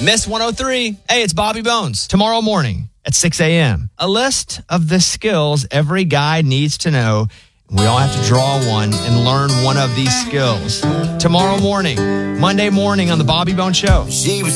Miss 103. Hey, it's Bobby Bones. Tomorrow morning at 6 a.m. A list of the skills every guy needs to know. We all have to draw one and learn one of these skills. Tomorrow morning, Monday morning on the Bobby Bones Show.